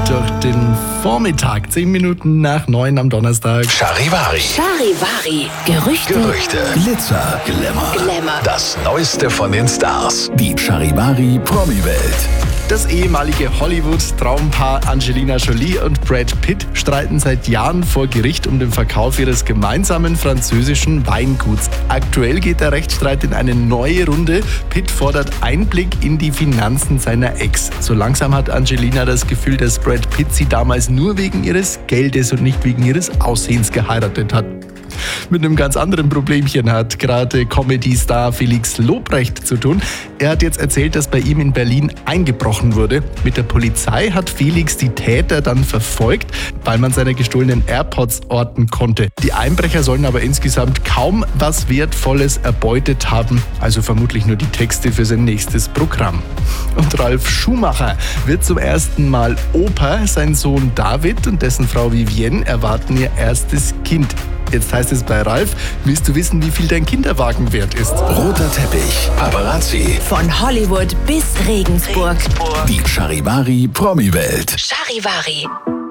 durch den Vormittag, 10 Minuten nach 9 am Donnerstag. Charivari. Charivari. Gerüchte. Glitzer. Glamour. Das Neueste von den Stars. Die Charivari Promi-Welt. Das ehemalige Hollywood-Traumpaar Angelina Jolie und Brad Pitt streiten seit Jahren vor Gericht um den Verkauf ihres gemeinsamen französischen Weinguts. Aktuell geht der Rechtsstreit in eine neue Runde. Pitt fordert Einblick in die Finanzen seiner Ex. So langsam hat Angelina das Gefühl, dass Brad Pitt sie damals nur wegen ihres Geldes und nicht wegen ihres Aussehens geheiratet hat. Mit einem ganz anderen Problemchen hat gerade Comedy-Star Felix Lobrecht zu tun. Er hat jetzt erzählt, dass bei ihm in Berlin eingebrochen wurde. Mit der Polizei hat Felix die Täter dann verfolgt, weil man seine gestohlenen AirPods orten konnte. Die Einbrecher sollen aber insgesamt kaum was Wertvolles erbeutet haben, also vermutlich nur die Texte für sein nächstes Programm. Und Ralf Schumacher wird zum ersten Mal Opa. Sein Sohn David und dessen Frau Vivienne erwarten ihr erstes Kind. Jetzt heißt es bei Ralf, willst du wissen, wie viel dein Kinderwagen wert ist? Roter Teppich, Paparazzi. Von Hollywood bis Regensburg. Die Charivari Promi-Welt. Charivari.